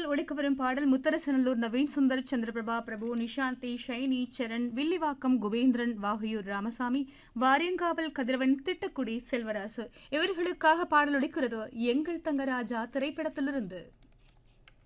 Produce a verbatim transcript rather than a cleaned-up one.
நிகழ்ச்சியில் ஒழிக்க வரும் பாடல் முத்தரசனல்லூர் நவீன் சுந்தர் சந்திரபிரபா பிரபு நிஷாந்தி ஷைனி சரண் வில்லிவாக்கம் குபேந்திரன் வாகையூர் ராமசாமி வாரியங்காவல் கதிரவன் திட்டக்குடி செல்வராசு இவர்களுக்காக பாடல் ஒழிக்கிறது எங்கள் தங்கராஜா திரைப்படத்திலிருந்து.